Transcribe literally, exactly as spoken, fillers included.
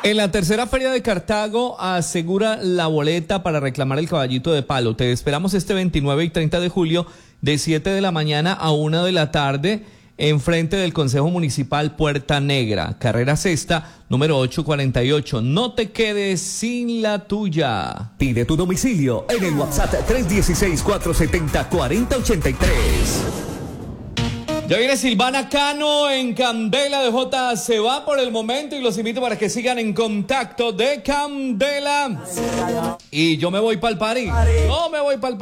En la tercera feria de Cartago asegura la boleta para reclamar el caballito de palo. Te esperamos este veintinueve y treinta de julio de siete de la mañana a una de la tarde enfrente del Consejo Municipal Puerta Negra, carrera sexta, número ochocientos cuarenta y ocho. No te quedes sin la tuya. Pide tu domicilio en el WhatsApp tres uno seis, cuatro siete cero, cuatro cero ocho tres. Ya viene Silvana Cano en Candela de J. Se va por el momento y los invito para que sigan en contacto de Candela. Y yo me voy para el party. Yo me voy para el party.